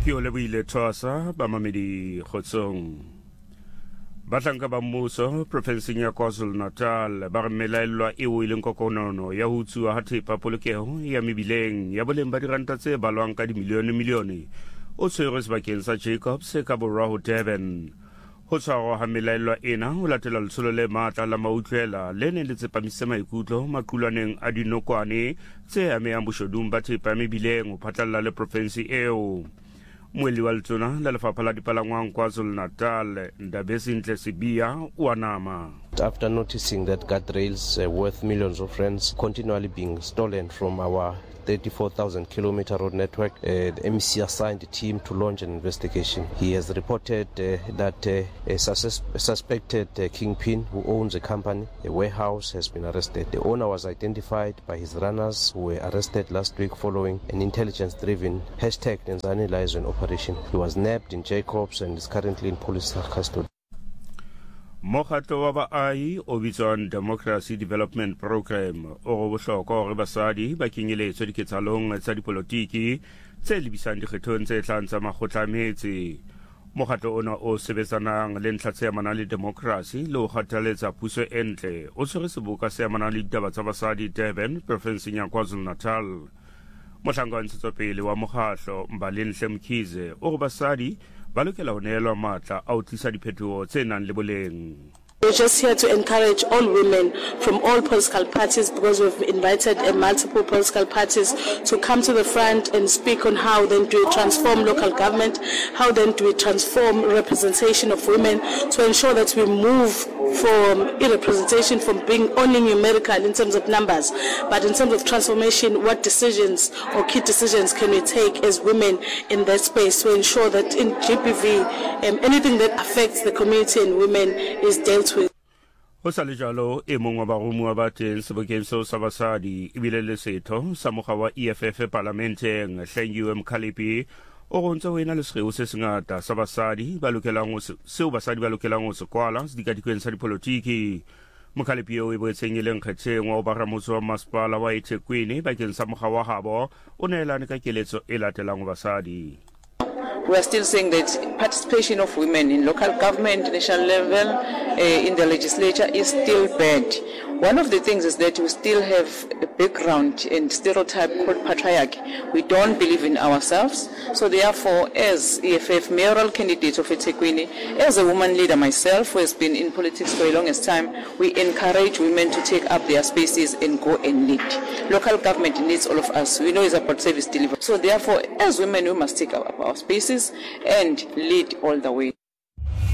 Ke o lebohile Thwasa ba mamedi kgotsong. Batlanka ba mmuso provinseng ya KwaZulu-Natal ba re melaelwa eo e leng kokonono ya ho utsuwa ha thepa polokeho ya mebileng ya boleng ba diranta tse balwang ka dimilione o tshwerwe sebakeng sa Jacobs ka borwa ho Durban. Ho tshwarwa ha melaelwa ena ho latela letsholo le matla la mautlwela le ne le tsepamisitse maikutlo maqulwaneng a dinokwane tse amehang boshodung ba thepa ya mebileng ho phatlalla le provinsi eo. Mweli wa letona la lefapha la dipalangwang KwaZulu-Natal Ndabesinhle Sibiya o anama. After noticing that guardrails worth millions of rands continually being stolen from our 34,000 kilometer road network, the MEC assigned a team to launch an investigation. He has reported that a suspected kingpin who owns a company, a warehouse, has been arrested. The owner was identified by his runners who were arrested last week following an intelligence-driven #Nzani liaison operation. He was nabbed in Jacobs and is currently in police custody. Mokgatlo wa baahi o bitswang Democracy Development Program o go bohlokwa hore basadi ba kenyeletswe diketsalong tsa dipolotiki tse lebisang dikgethong tse tlang tsa makgotla a metse. Mokgatlo ona o sebetsanang le ntlha tse amanang le democracy le ho kgathaletsa puso e ntle o tshwere seboka se amanang le ditaba tsa basadi Durban provinseng ya KwaZulu-Natal. Mohlanka wa ntshetsopele wa mokgatlo Mbalenhle Mkhize o re basadi ba lokela ho neelwa matla a ho tlisa diphetoho tse nang le boleng. We're just here to encourage all women from all political parties, because we've invited multiple political parties to come to the front and speak on how then do we transform local government, how then do we transform representation of women to ensure that we move from representation from being only numerical in terms of numbers, but in terms of transformation, what decisions or key decisions can we take as women in that space to ensure that in GPV anything that affects the community and women is dealt with. Ho sa le jalo e mong wa baromuwa ba teng sebokeng seo sa basadi ebile le setho sa mokga wa EFF parlamenteng Hlengiwe Mkhalipi o go ntse ho ena le sekgeo se sengata sa basadi ba lokelang ho se kwala sedikadikweng sa dipolotiki. Mkhalipi o e boetseng e leng kgetheng wa ho ba ramotse wa masepala wa eThekwini bakeng sa mokga wa habo o neelane ka keletso e latelang ho basadi. We are still saying that participation of women in local government, national level, in the legislature is still bad. One of the things is that we still have a background and stereotype called patriarchy. We don't believe in ourselves. So therefore, as EFF mayoral candidate of eThekwini, as a woman leader myself who has been in politics for the longest time, we encourage women to take up their spaces and go and lead. Local government needs all of us. We know it's about service delivery. So therefore, as women, we must take up our spaces and lead all the way.